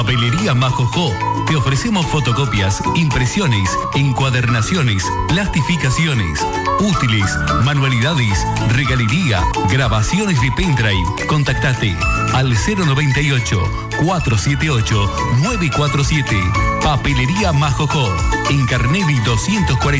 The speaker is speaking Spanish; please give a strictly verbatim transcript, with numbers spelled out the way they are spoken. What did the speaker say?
Papelería Majojó. Te ofrecemos fotocopias, impresiones, encuadernaciones, plastificaciones, útiles, manualidades, regalería, grabaciones de pendrive. Contactate al cero noventa y ocho, cuatrocientos setenta y ocho, nueve cuatro siete. Papelería Majojó. En Carnelli doscientos cuarenta.